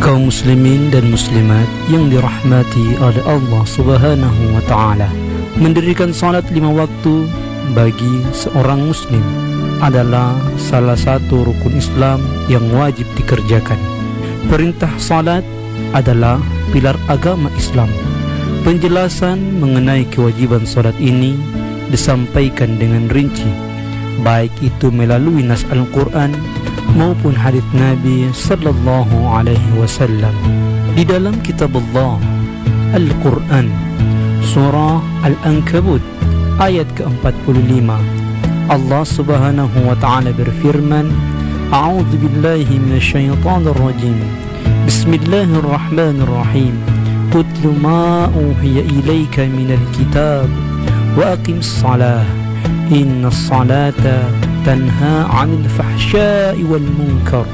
Kaum muslimin dan muslimat yang dirahmati oleh Allah Subhanahu wa ta'ala, mendirikan salat 5 waktu bagi seorang muslim adalah salah satu rukun Islam yang wajib dikerjakan. Perintah salat adalah pilar agama Islam. Penjelasan mengenai kewajiban salat ini disampaikan dengan rinci, baik itu melalui nas Al-Quran maupun hadits Nabi sallallahu alaihi wasallam. Di dalam kitab Allah Al-Quran, surah Al-Ankabut ayat ke-45, Allah Subhanahu wa ta'ala berfirman, A'udzu billahi minasyaitonir rajim. Bismillahirrahmanirrahim. Utlu ma uhiya ilaika minal kitab wa aqimis salah. Innas salata tanha 'anil fahsya'i wal munkar